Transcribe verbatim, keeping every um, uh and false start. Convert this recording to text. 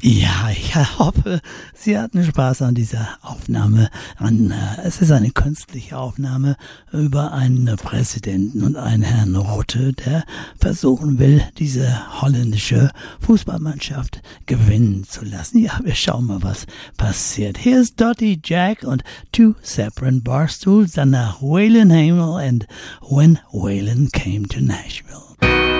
Ja, ich hoffe, Sie hatten Spaß an dieser Aufnahme. An, äh, es ist eine künstliche Aufnahme über einen Präsidenten und einen Herrn Rutte, der versuchen will, diese holländische Fußballmannschaft gewinnen zu lassen. Ja, wir schauen mal, was passiert. Hier ist Dottie Jack und Two Separate Barstools, danach Waylon Hamel and When Waylon Came to Nashville.